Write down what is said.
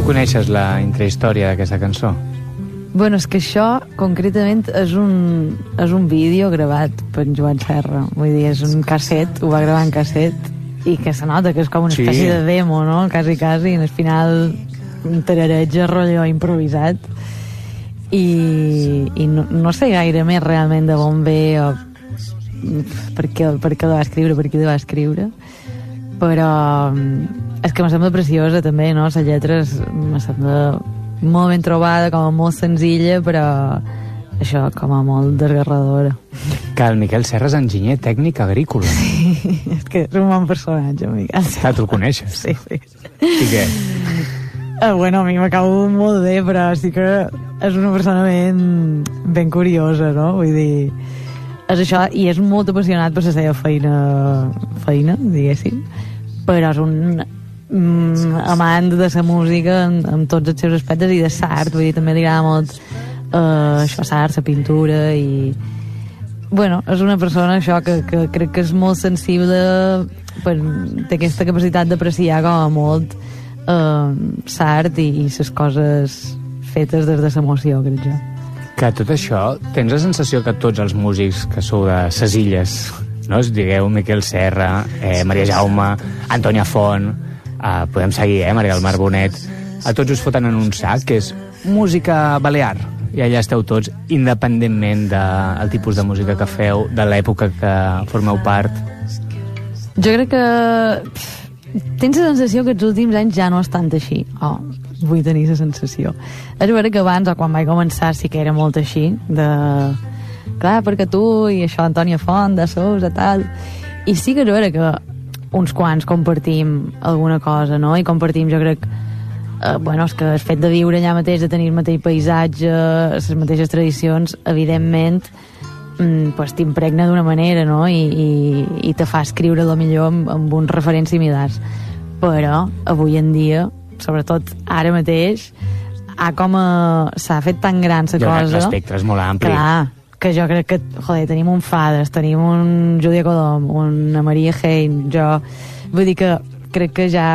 coneixes la intrahistòria d'aquesta cançó? Bueno, és que això, concretament, és un vídeo gravat per en Joan Serra. Vull dir, és un casset, ho va gravar en casset, i que se nota que és com una espècie de demo, no? Quasi, i al final un tarareig rotllo improvisat. I no sé gaire més realment de on ve o per què el va escriure, per qui el va escriure, però és que me sembla preciosa també, no? La lletra me sembla molt ben trobada, com a molt senzilla, però això, com a molt desgarradora. Que el Miquel Serra és enginyer tècnic agrícola. Sí, és que és un bon personatge, Miquel Serra. Tu el coneixes? Sí. I què? Bueno, a mi m'acabo molt bé, però sí que és una persona ben curiosa, no? Vull dir, és això, i és molt apassionat per la seva feina, diguéssim, però és un amant de la música en tots els seus aspectes i de l'art, vull dir, també li agrada molt això, l'art, la pintura, i bueno, és una persona això que crec que és molt sensible, té aquesta capacitat d'apreciar com a molt l'art i les coses fetes des de l'emoció, crec jo. Que tot això, tens la sensació que tots els músics que sou de ses illes, no? Digueu Miquel Serra, Maria Jaume, Antònia Font, podem seguir, Maria del Mar Bonet, a tots us foten en un sac que és música balear, i allà esteu tots, independentment del tipus de música que feu, de l'època que formeu part. Jo crec que tens la sensació que els últims anys ja no és tant així. Vull tenir la sensació. És vera que abans, o quan vaig començar, sí que era molt així, clar, perquè tu i això, Antònia Font, de Sousa, tal, i sí que és vera que uns quants compartim alguna cosa, no? I compartim, jo crec, és que el fet de viure allà mateix, de tenir el mateix paisatge, les mateixes tradicions, evidentment, t'impregna d'una manera, no? I te fa escriure lo millor amb uns referents similars. Però avui en dia, sobretot ara mateix, s'ha fet tan gran la cosa... L'espectre és molt ampli. Clar, que jo crec que, tenim un Fades, tenim un Júlia Codom, una Maria Hein, vull dir que crec que ja